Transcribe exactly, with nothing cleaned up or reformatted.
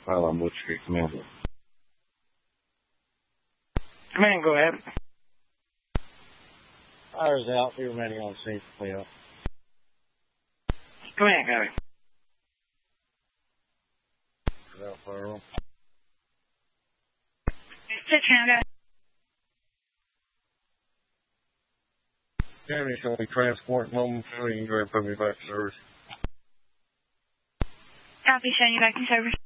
Well, I'm Wood Street Commander. Command, go ahead. Fire's out. Be remaining on scene for cleanup. Command, go ahead. Without firearm. Sit down, County shall be transporting momentarily. You can go ahead and put me back to service. Copy, sending you back to service.